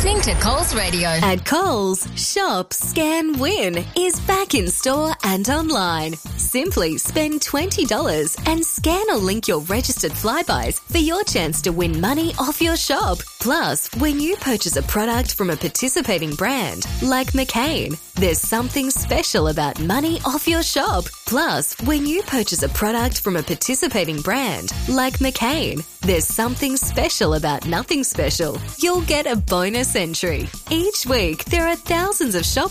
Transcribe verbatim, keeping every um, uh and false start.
listening to Coles Radio. At Coles, Shop, Scan, Win is back in store and online. Simply spend twenty dollars and scan or link your registered Flybuys for your chance to win money off your shop. Plus, when you purchase a product from a participating brand like McCain, there's something special about money off your shop. Plus, when you purchase a product from a participating brand like McCain, there's something special about nothing special. You'll get a bonus entry. Each week, there are thousands of shop